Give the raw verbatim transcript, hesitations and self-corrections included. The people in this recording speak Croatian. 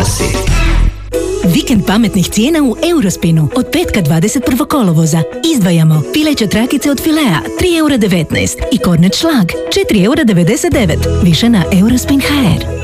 glasi. Vikend pametnih cijena u Eurospinu od petka dvadeset prvog kolovoza. Izdvajamo pileće trakice od Filea tri eura devetnaest i kornet šlag četiri eura devedeset devet. Više na eurospin tačka h r.